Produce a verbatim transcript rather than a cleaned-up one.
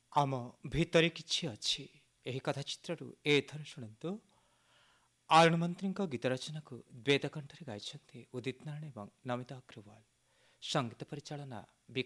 ଆମ ଭିତରେ କିଛି ଅଛି ଏହି କଥା ଚିତ୍ରରୁ ଏଥର ଶୁଣନ୍ତୁ। ଅରୁଣ ମନ୍ତ୍ରୀଙ୍କ ଗୀତ ରଚନାକୁ ଦ୍ୱୈତ କଣ୍ଠରେ ଗାଇଛନ୍ତି ଉଦିତ ନାରାୟଣ ଏବଂ ନମିତା ଅଗ୍ରୱାଲ। ସଙ୍ଗୀତ ପରିଚାଳନା